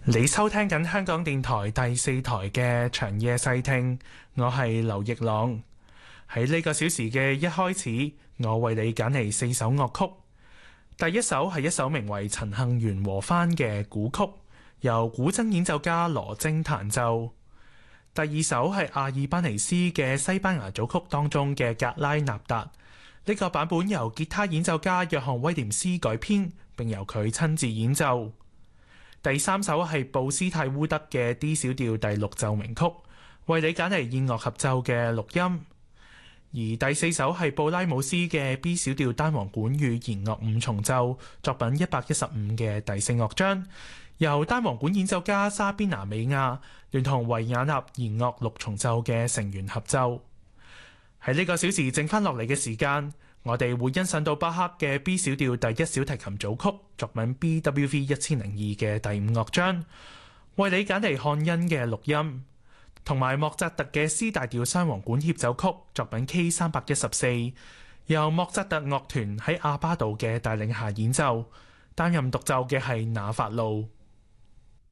你收聽緊香港電台第4台嘅長夜細聽，我係劉奕朗。喺呢個小時嘅一開始，我為你揀嚟4首樂曲。第一首係一首名為《陳幸元和番》嘅古曲，由古箏演奏家羅晶彈奏。第二首係阿爾班尼斯嘅西班牙組曲當中嘅格拉納達，呢個版本由吉他演奏家約翰威廉斯改編，並由佢親自演奏。第三首係布斯泰烏德嘅 D 小調第6奏鳴曲，為你揀嚟弦樂合奏嘅錄音。而第四首係布拉姆斯嘅 B 小調單簧管與弦樂五重奏作品115嘅第4樂章，由單簧管演奏家沙邊拿美亞聯同維也納弦樂6重奏嘅成員合奏。喺呢個小時剩翻落嚟嘅時間，我哋會欣賞到巴赫嘅 B 小調第1小提琴組曲作品 BWV 1002嘅第5樂章，為你揀嚟漢恩嘅錄音，同埋莫扎特嘅 C 大調雙簧管協奏曲作品 K314，由莫扎特樂團喺阿巴杜嘅帶領下演奏，擔任獨奏嘅係那法路。